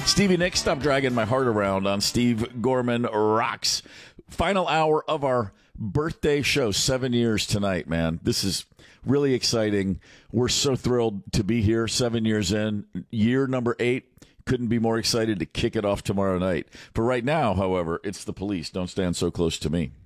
Stevie Nicks, Stop Dragging My Heart Around on Steve Gorman Rocks. Final hour of our birthday show, 7 years tonight, man. This is really exciting. We're so thrilled to be here 7 years in. Year number 8. Couldn't be more excited to kick it off tomorrow night. For right now, however, it's the Police. Don't Stand So Close to Me.